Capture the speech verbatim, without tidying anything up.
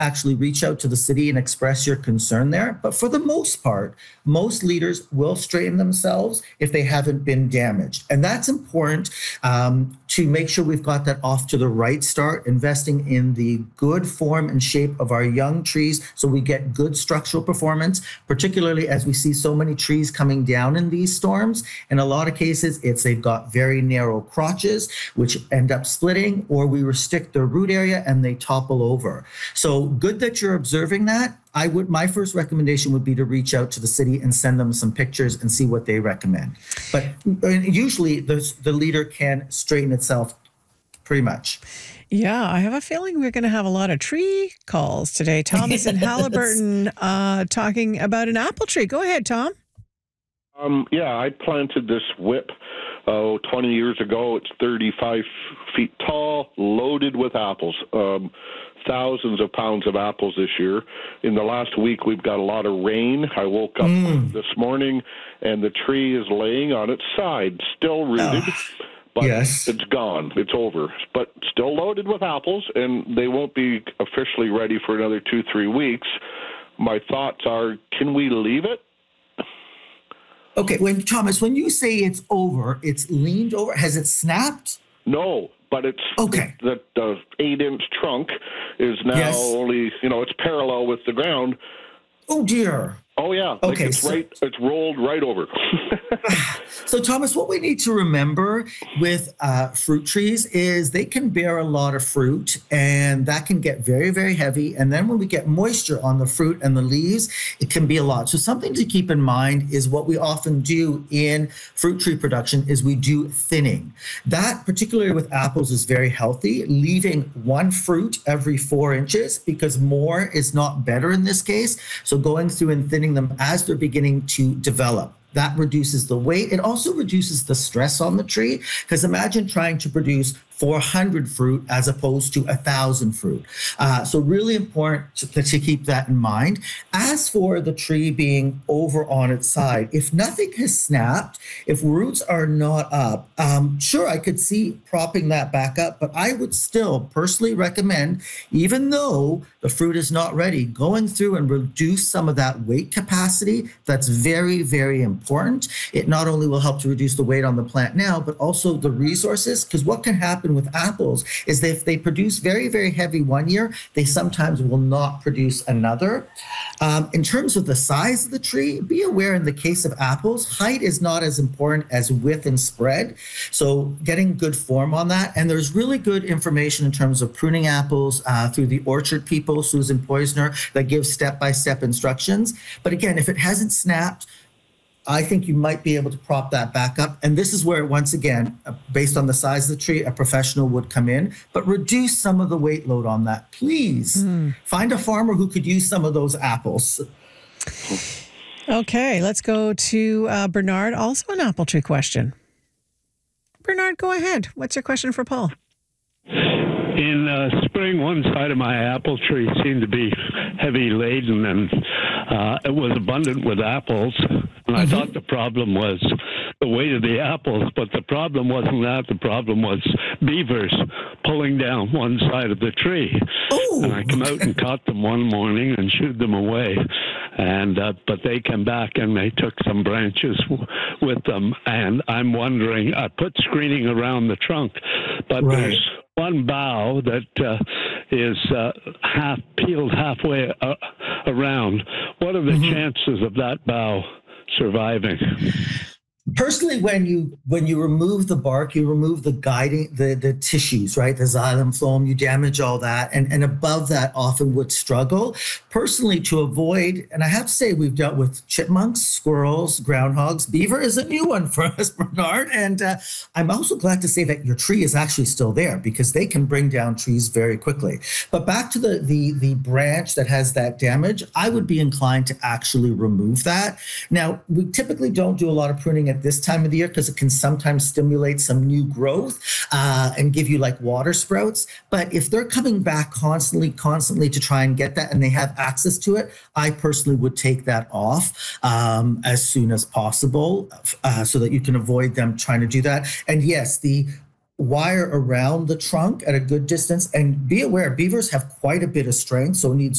actually reach out to the city and express your concern there. But for the most part, most leaders will straighten themselves if they haven't been damaged. And that's important um, to make sure we've got that off to the right start, investing in the good form and shape of our young trees so we get good structural performance, particularly as we see so many trees coming down in these storms. In a lot of cases, it's they've got very narrow crotches, which end up splitting, or we restrict their root area and they topple over. So good that you're observing that. I would, my first recommendation would be to reach out to the city and send them some pictures and see what they recommend. But usually the, the leader can straighten itself pretty much. Yeah, I have a feeling we're going to have a lot of tree calls today. Tom is in Haliburton uh, talking about an apple tree. Go ahead, Tom. Um, yeah, I planted this whip oh, twenty years ago. It's thirty-five feet tall, loaded with apples. Um, thousands of pounds of apples this year. In the last week, we've got a lot of rain. I woke up mm. this morning, and the tree is laying on its side, still rooted. Oh. But yes. It's gone. It's over. But still loaded with apples, and they won't be officially ready for another two, three weeks. My thoughts are, can we leave it? Okay, when Thomas, when you say it's over, it's leaned over, has it snapped? No, but it's okay. The, the eight-inch trunk is now yes. only, you know, it's parallel with the ground. Oh, dear. Oh, yeah. Okay. Like it's, so, right, it's rolled right over. So, Thomas, what we need to remember with uh, fruit trees is they can bear a lot of fruit, and that can get very, very heavy. And then when we get moisture on the fruit and the leaves, it can be a lot. So something to keep in mind is what we often do in fruit tree production is we do thinning. That, particularly with apples, is very healthy, leaving one fruit every four inches because more is not better in this case. So going through and thinning them as they're beginning to develop. That reduces the weight. It also reduces the stress on the tree because imagine trying to produce four hundred fruit as opposed to one thousand fruit. Uh, so really important to, to keep that in mind. As for the tree being over on its side, if nothing has snapped, if roots are not up, um, sure, I could see propping that back up, but I would still personally recommend, even though the fruit is not ready, going through and reduce some of that weight capacity. That's very, very important. It not only will help to reduce the weight on the plant now, but also the resources, because what can happen with apples is that if they produce very, very heavy one year, they sometimes will not produce another. Um, in terms of the size of the tree, be aware in the case of apples, height is not as important as width and spread. So getting good form on that. And there's really good information in terms of pruning apples uh, through the Orchard people, Susan Poisner, that gives step-by-step instructions. But again, if it hasn't snapped, I think you might be able to prop that back up. And this is where, once again, uh, based on the size of the tree, a professional would come in, but reduce some of the weight load on that. Please mm. find a farmer who could use some of those apples. Okay, let's go to uh, Bernard, also an apple tree question. Bernard, go ahead. What's your question for Paul? In uh, spring, one side of my apple tree seemed to be heavy laden, and uh, it was abundant with apples. And I mm-hmm. thought the problem was the weight of the apples, but the problem wasn't that. The problem was beavers pulling down one side of the tree. Ooh. And I come out and caught them one morning and shooed them away. And uh, but they came back and they took some branches w- with them. And I'm wondering, I put screening around the trunk, but right. there's one bough that uh, is uh, half peeled halfway uh, around. What are the mm-hmm. chances of that bough surviving? Personally, when you when you remove the bark, you remove the guiding the the tissues, right? The xylem, phloem, you damage all that, and and above that often would struggle. Personally, to avoid, and I have to say we've dealt with chipmunks, squirrels, groundhogs. Beaver is a new one for us, Bernard, and uh, I'm also glad to say that your tree is actually still there because they can bring down trees very quickly. But back to the the the branch that has that damage, I would be inclined to actually remove that. Now, we typically don't do a lot of pruning at this time of the year because it can sometimes stimulate some new growth uh, and give you like water sprouts. But if they're coming back constantly, constantly to try and get that and they have access to it, I personally would take that off um, as soon as possible uh, so that you can avoid them trying to do that. And yes, the wire around the trunk at a good distance, and be aware beavers have quite a bit of strength, so it needs